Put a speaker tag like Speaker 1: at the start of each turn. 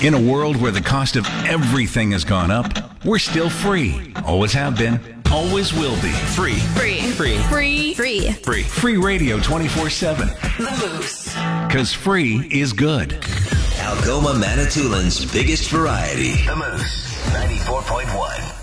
Speaker 1: In a world where the cost of everything has gone up, we're still free. Always have been. Always will be. Free.
Speaker 2: Free.
Speaker 1: Free.
Speaker 2: Free. Free.
Speaker 1: Free. Free radio 24/7.
Speaker 2: The Moose.
Speaker 1: Because free is good.
Speaker 3: Algoma Manitoulин's biggest variety. The Moose 94.1.